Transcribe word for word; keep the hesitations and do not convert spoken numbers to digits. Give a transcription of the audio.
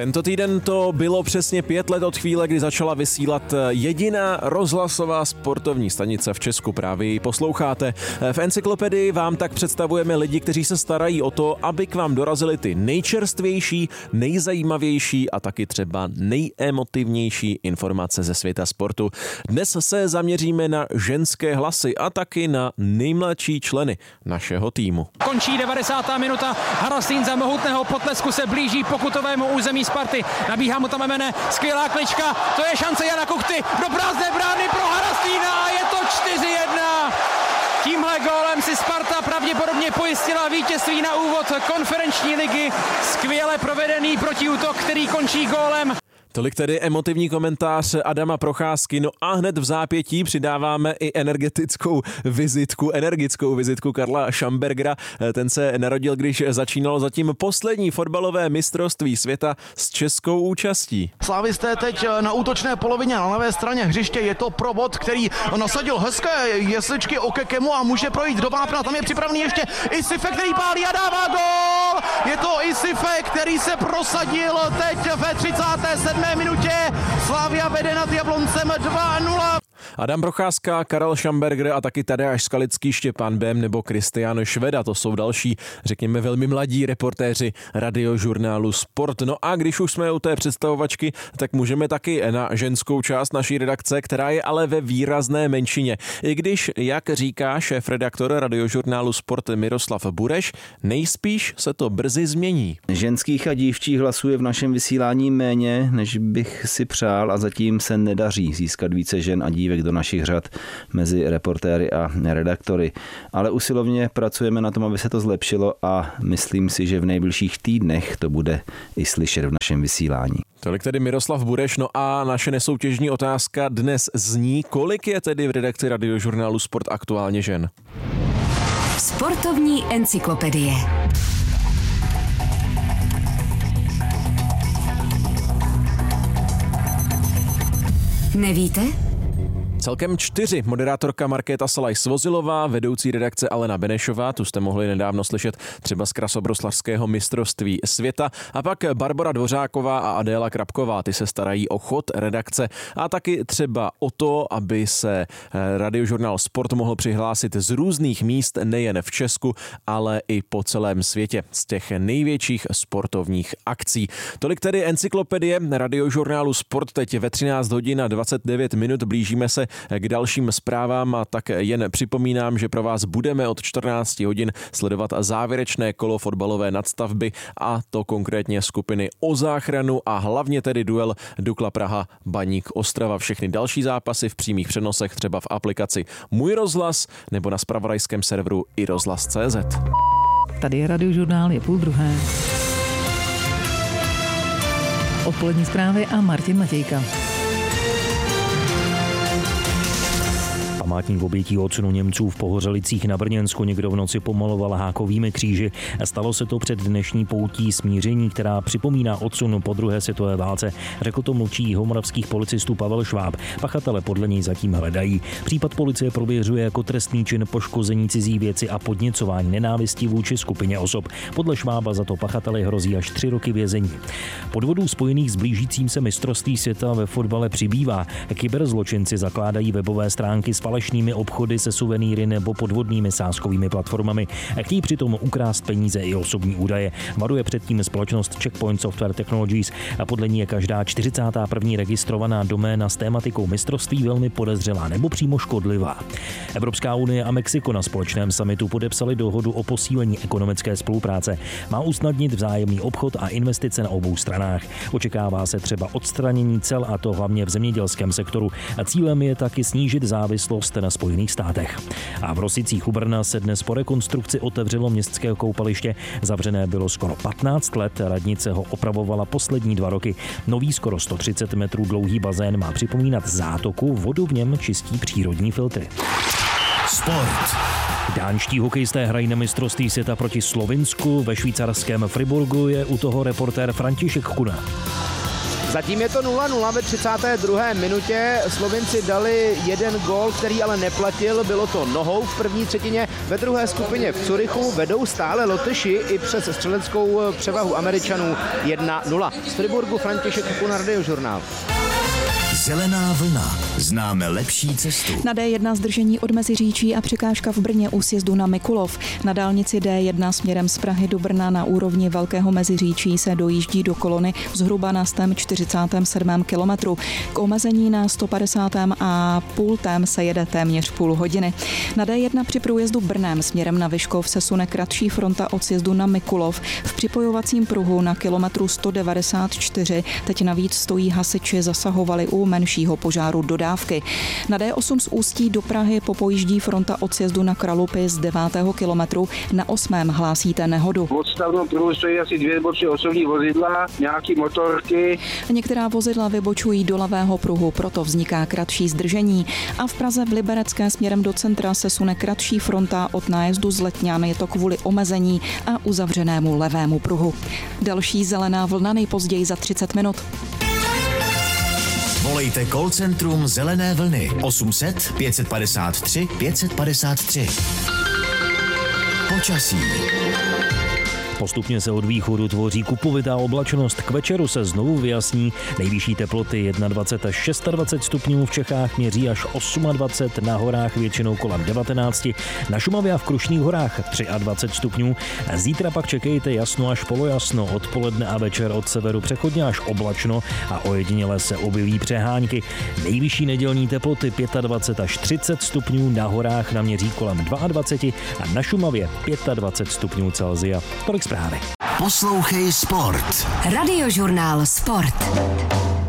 Tento týden to bylo přesně pět let od chvíle, kdy začala vysílat jediná rozhlasová sportovní stanice v Česku. Právě ji posloucháte. V Encyklopedii vám tak představujeme lidi, kteří se starají o to, aby k vám dorazily ty nejčerstvější, nejzajímavější a taky třeba nejemotivnější informace ze světa sportu. Dnes se zaměříme na ženské hlasy a taky na nejmladší členy našeho týmu. Končí devadesátá minuta. Harastín za mohutného potlesku se blíží pokutovému území Sparty. Nabíhá mu tam Emene, skvělá klička, to je šance Jana Kuchty do prázdné brány pro Harastína a je to čtyři jedna. Tímhle gólem si Sparta pravděpodobně pojistila vítězství na úvod konferenční ligy. Skvěle provedený protiútok, který končí gólem. Tolik tedy emotivní komentář Adama Procházky. No a hned v zápětí přidáváme i energetickou vizitku, energickou vizitku Karla Schambergera. Ten se narodil, když začínalo zatím poslední fotbalové mistrovství světa s českou účastí. Slávisté teď na útočné polovině na levé straně hřiště. Je to provod, který nasadil hezké jesličky Okekemu a může projít do vápna. Tam je připravený ještě Isife, který pálí a dává gól. Je to Isife, který se prosadil teď ve třicáté sedmé minutě. Slavia vede nad Jabloncem dva nula. Adam Procházka, Karel Schamberger a taky Tadeáš Skalický, Štěpán Bém nebo Kristián Šveda. To jsou další, řekněme, velmi mladí reportéři radiožurnálu Sport. No a když už jsme u té představovačky, tak můžeme taky na ženskou část naší redakce, která je ale ve výrazné menšině. I když, jak říká šéfredaktor radiožurnálu Sport Miroslav Bureš, nejspíš se to brzy změní. Ženských a dívčích hlasů je v našem vysílání méně, než bych si přál a zatím se nedaří získat více žen a dívek do našich řad mezi reportéry a redaktory. Ale usilovně pracujeme na tom, aby se to zlepšilo a myslím si, že v nejbližších týdnech to bude i slyšet v našem vysílání. Tolik tedy Miroslav Bureš. No a naše nesoutěžní otázka dnes zní, kolik je tedy v redakci radiožurnálu Sport aktuálně žen? Sportovní encyklopedie. Nevíte? Celkem čtyři. Moderátorka Markéta Salaj-Svozilová, vedoucí redakce Alena Benešová, tu jste mohli nedávno slyšet třeba z krasobroslavského mistrovství světa, a pak Barbora Dvořáková a Adéla Krapková, ty se starají o chod redakce a taky třeba o to, aby se radiožurnál Sport mohl přihlásit z různých míst nejen v Česku, ale i po celém světě, z těch největších sportovních akcí. Tolik tedy encyklopedie radiožurnálu Sport teď ve třináct hodin a dvacet devět minut. Blížíme se k dalším zprávám a tak jen připomínám, že pro vás budeme od čtrnáct hodin sledovat závěrečné kolo fotbalové nadstavby, a to konkrétně skupiny o záchranu a hlavně tedy duel Dukla Praha Baník Ostrava. Všechny další zápasy v přímých přenosech třeba v aplikaci Můj rozhlas nebo na zpravodajském serveru i rozhlas tečka cé zet. Tady je radiožurnál, je půl druhé. Odpolední zprávy a Martin Matějka. Památník obětí odsunu Němců v Pohořelicích na Brněnsku někdo v noci pomaloval hákovými kříži. Stalo se to před dnešní poutí smíření, která připomíná odsun po druhé světové válce. Řekl to mluvčí jihomoravských policistů Pavel Šváb. Pachatele podle něj zatím hledají. Případ policie prověřuje jako trestný čin poškození cizí věci a podněcování nenávisti vůči skupině osob. Podle Švába za to pachateli hrozí až tři roky vězení. Podvodů spojených s blížícím se mistrovství světa ve fotbale přibývá. Kyberzločinci zakládají webové stránky s falešnými obchody se suvenýry nebo podvodnými sázkovými platformami. Chtějí přitom ukrást peníze i osobní údaje. Varuje předtím společnost Checkpoint Software Technologies a podle ní je každá čtyřicátá první registrovaná doména s tématikou mistrovství velmi podezřelá nebo přímo škodlivá. Evropská unie a Mexiko na společném summitu podepsali dohodu o posílení ekonomické spolupráce. Má usnadnit vzájemný obchod a investice na obou stranách. Očekává se třeba odstranění cel, a to hlavně v zemědělském sektoru. A cílem je taky snížit závislost na Spojených státech. A v Rosicích u Brna se dnes po rekonstrukci otevřelo městské koupaliště. Zavřené bylo skoro patnáct let, radnice ho opravovala poslední dva roky. Nový skoro sto třicet metrů dlouhý bazén má připomínat zátoku, vodu v něm čistí přírodní filtry. Sport. Dánští hokejisté hrají na mistrovství světa proti Slovinsku. Ve švýcarském Friburgu je u toho reportér František Kuna. Zatím je to nula nula ve třicáté druhé minutě. Slovinci dali jeden gól, který ale neplatil. Bylo to nohou v první třetině. Ve druhé skupině v Curychu vedou stále Lotyši i přes střeleckou převahu Američanů jedna nula. Z Friburgu František Kupuna, Radiožurnál. Zelená vlna. Známe lepší cestu. Na D jedna zdržení od Meziříčí a překážka v Brně u sjezdu na Mikulov. Na dálnici D jedna směrem z Prahy do Brna na úrovni Velkého Meziříčí se dojíždí do kolony zhruba na sto čtyřicátém sedmém kilometru. K omezení na sto padesátém a půl tém se jede téměř půl hodiny. Na D jedna při průjezdu Brnem směrem na Vyškov se sune kratší fronta od sjezdu na Mikulov. V připojovacím pruhu na kilometru sto devadesát čtyři teď navíc stojí hasiči, zasahovali u menšího požáru dodávky. Na D osm z Ústí do Prahy popojíždí fronta od sjezdu na Kralupy z devátého kilometru. Na osmém hlásíte nehodu. V odstavnom pruhu stojí asi dvě nebo tři osobní vozidla, nějaký motorky. Některá vozidla vybočují do levého pruhu, proto vzniká kratší zdržení. A v Praze v Liberecké směrem do centra se sune kratší fronta od nájezdu z Letňan. Je to kvůli omezení a uzavřenému levému pruhu. Další zelená vlna nejpozději za třicet minut. Volejte call centrum Zelené vlny osm set pět padesát tři pět padesát tři. Počasí. Postupně se od východu tvoří kupovitá oblačnost. K večeru se znovu vyjasní. Nejvyšší teploty dvacet jedna až dvacet šest stupňů, v Čechách měří až dvacet osm, na horách většinou kolem devatenáct, na Šumavě a v Krušných horách dvacet tři stupňů. Zítra pak čekejte jasno až polojasno, odpoledne a večer od severu přechodně až oblačno a ojediněle se objeví přehánky. Nejvyšší nedělní teploty dvacet pět až třicet stupňů, na horách naměří kolem dvacet dva a na Šumavě dvacet pět stupňů Celsia. Tolik zprávy. Poslouchej Sport. Radiožurnál Sport.